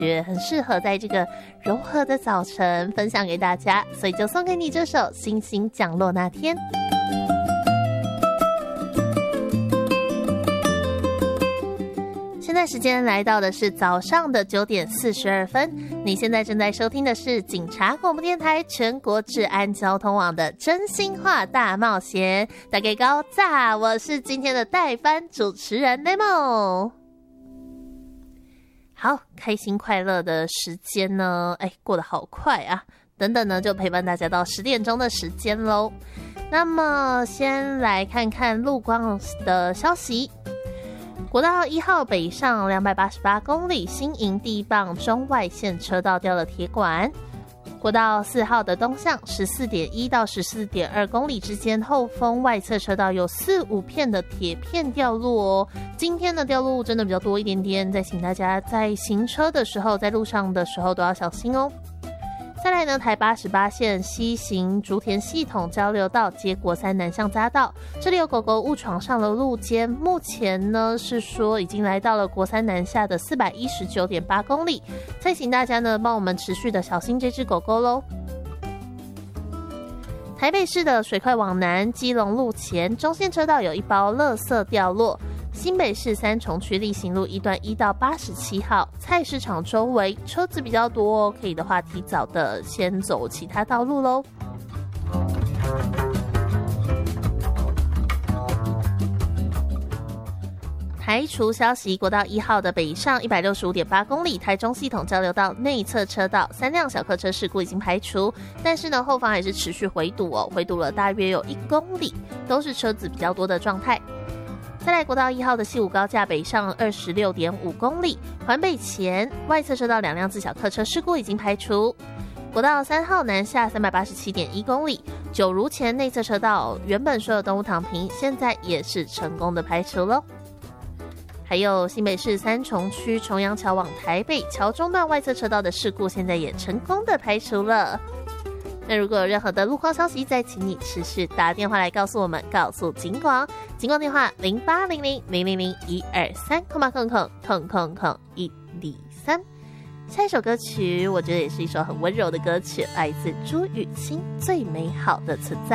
觉，很适合在这个柔和的早晨分享给大家，所以就送给你这首《星星降落那天》。现在时间来到的是早上的9点42分，你现在正在收听的是警察广播电台全国治安交通网的真心话大冒险。大家高炸，我是今天的代班主持人 Nemo。好，开心快乐的时间呢，过得好快啊！等等呢，就陪伴大家到10点钟的时间咯。那么先来看看路况的消息。国道1号北上288公里，新营地磅中外线车道掉了铁管。国道4号的东向 14.1 到 14.2 公里之间，后风外侧车道有4-5片的铁片掉落哦。今天的掉落物真的比较多一点点，再请大家在行车的时候，在路上的时候都要小心哦。再来呢，台88线西行竹田系统交流道接国三南向匝道，这里有狗狗误闯上了路肩，目前呢是说已经来到了国三南下的 419.8 公里，再请大家呢帮我们持续的小心这只狗狗咯。台北市的水快往南基隆路前中线车道有一包垃圾掉落，新北市三重区力行路1段1到87号菜市场周围车子比较多哦，可以的话提早的先走其他道路咯。排除消息，国道1号的北上 165.8 公里，台中系统交流道内侧车道3辆小客车事故已经排除，但是呢后方还是持续回堵哦，回堵了大约有1公里，都是车子比较多的状态。再来国道1号的西武高架北上 26.5 公里，环北前外侧车道2辆自小客车事故已经排除。国道3号南下 387.1 公里，九如前内侧车道原本说有动物躺平，现在也是成功的排除咯。还有新北市三重区重阳桥往台北桥中段外侧车道的事故，现在也成功的排除了。那如果有任何的路况消息，再请你持续打电话来告诉我们，告诉警广电话0800000123123。下一首歌曲我觉得也是一首很温柔的歌曲，来自朱雨清《最美好的存在》。